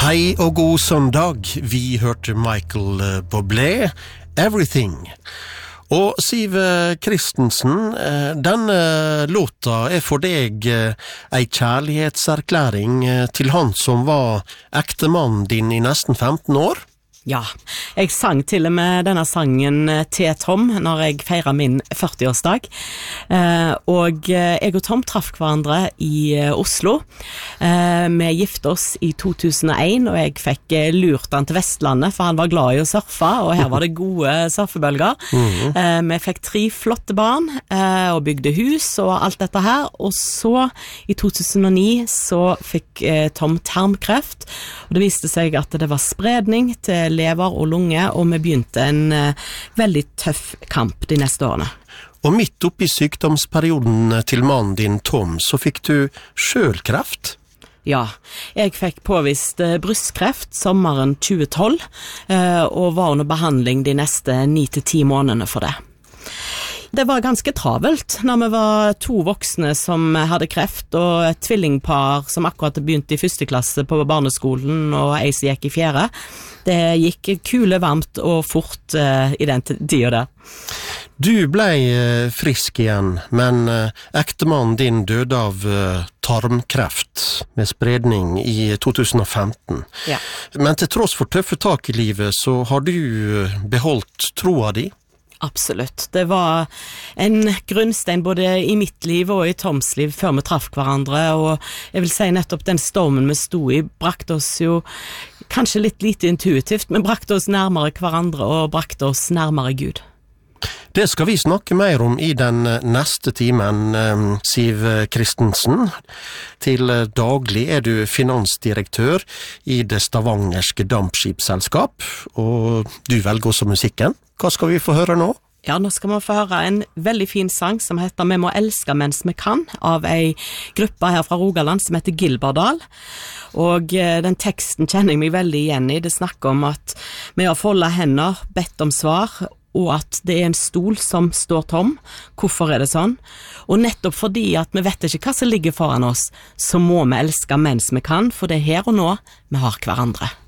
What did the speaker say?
Hei og god søndag. Vi hørte Michael Bublé, Everything. Og Siv Christensen, denne låta for deg ei kjærlighetserklæring til han som var ektemannen din i nesten 15 år? Ja, jeg sang til og med denne sangen til Tom når jeg feiret min 40-årsdag. Og jeg og Tom traff hverandre i Oslo. Vi gifte oss i 2001, og jeg fikk lurt han til Vestlandet, for han var glad i å surfe, og her var det gode surfebølger. Vi fikk 3 flotte barn, og bygde hus og alt dette her. Og så, i 2009, så fikk Tom tarmkreft, og det viste seg at det var spredning til lever og lunge, og vi begynte en veldig tøff kamp de neste årene. Og midt oppi sykdomsperioden til mannen din, Tom, så fikk du selv kreft? Ja, jeg fikk påvist brystkreft sommeren 2012, og var under behandling de neste 9-10 månedene for det. Det var ganske travelt når vi var 2 voksne som hadde kreft, og et tvillingpar som akkurat begynte i 1. klasse på barneskolen, og ei som gikk i 4. Det gikk kule varmt og fort i den tida der. Du ble frisk igjen, men ektemannen din døde av tarmkreft med spredning i 2015. Ja. Men til tross for tøffe tak i livet, så har du beholdt troa di? Absolutt. Det var en grunnstein både i mitt liv og i Toms liv før vi traff hverandre, og jeg vil si nettopp den stormen vi stod i brakte oss jo kanskje litt lite intuitivt, men brakte oss nærmere hverandre og brakte oss nærmere Gud. Det skal vi snakke mer om i den neste timen, Siv Christensen. Til daglig du finansdirektør i det stavangerske dampskipsselskap, og du velger også musikken. Hva skal vi få høre nå? Ja, nå skal vi få høre en veldig fin sang som heter «Vi må elske mens vi kan», av ei gruppe her fra Rogaland som heter Gilberdal. Og den teksten kjenner jeg meg veldig igjen i. Det snakker om at vi har foldet hender, bedt om svar, og at det en stol som står tom. Hvorfor det sånn? Og nettopp fordi at vi vet ikke hva som ligger foran oss, så må vi elske mens vi kan, for det her og nå vi har hverandre.